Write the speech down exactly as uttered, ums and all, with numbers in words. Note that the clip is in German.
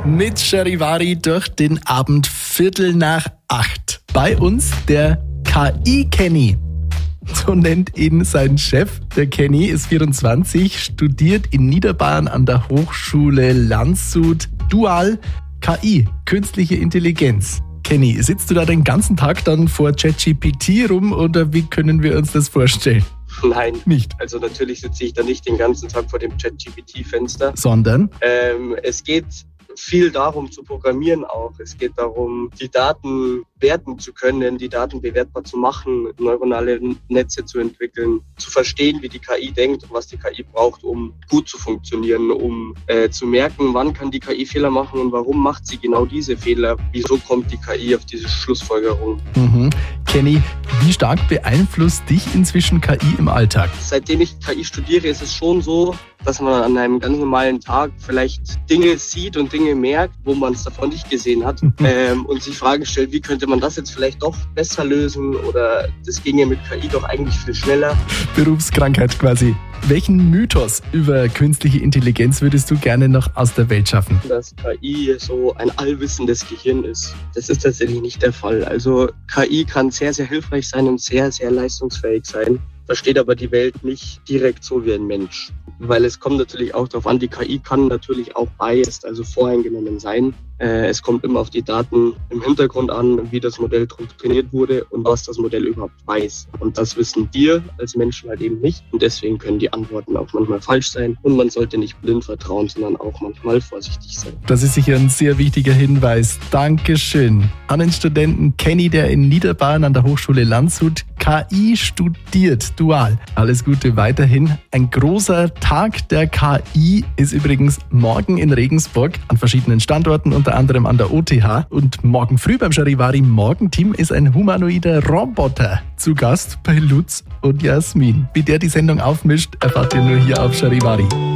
Mit Charivari durch den Abend Viertel nach acht. Bei uns der K I-Kenny. So nennt ihn sein Chef. Der Kenny ist vierundzwanzig, studiert in Niederbayern an der Hochschule Landshut Dual K I, künstliche Intelligenz. Kenny, sitzt du da den ganzen Tag dann vor ChatGPT rum oder wie können wir uns das vorstellen? Nein, nicht. Also natürlich sitze ich da nicht den ganzen Tag vor dem ChatGPT-Fenster. Sondern? Ähm, es geht viel darum zu programmieren auch. Es geht darum, die Daten werten zu können, die Daten bewertbar zu machen, neuronale Netze zu entwickeln, zu verstehen, wie die K I denkt und was die K I braucht, um gut zu funktionieren, um äh, zu merken, wann kann die K I Fehler machen und warum macht sie genau diese Fehler, wieso kommt die K I auf diese Schlussfolgerung. Mhm. Kenny, wie stark beeinflusst dich inzwischen K I im Alltag? Seitdem ich K I studiere, ist es schon so, dass man an einem ganz normalen Tag vielleicht Dinge sieht und Dinge merkt, wo man es davon nicht gesehen hat ähm, und sich Fragen stellt, wie könnte man das jetzt vielleicht doch besser lösen oder das ginge mit K I doch eigentlich viel schneller. Berufskrankheit quasi. Welchen Mythos über künstliche Intelligenz würdest du gerne noch aus der Welt schaffen? Dass K I so ein allwissendes Gehirn ist. Das ist tatsächlich nicht der Fall. Also K I kann sehr, sehr hilfreich sein und sehr, sehr leistungsfähig sein, versteht aber die Welt nicht direkt so wie ein Mensch. Weil es kommt natürlich auch darauf an, die K I kann natürlich auch biased, also voreingenommen sein. Äh, es kommt immer auf die Daten im Hintergrund an, wie das Modell trainiert wurde und was das Modell überhaupt weiß. Und das wissen wir als Menschen halt eben nicht. Und deswegen können die Antworten auch manchmal falsch sein. Und man sollte nicht blind vertrauen, sondern auch manchmal vorsichtig sein. Das ist sicher ein sehr wichtiger Hinweis. Dankeschön an den Studenten Kenny, der in Niederbayern an der Hochschule Landshut K I studiert, dual. Alles Gute weiterhin. Ein großer Tag der K I ist übrigens morgen in Regensburg an verschiedenen Standorten, unter anderem an der O T H. Und morgen früh beim Charivari Morgenteam ist ein humanoider Roboter zu Gast bei Lutz und Jasmin. Wie der die Sendung aufmischt, erfahrt ihr nur hier auf Charivari.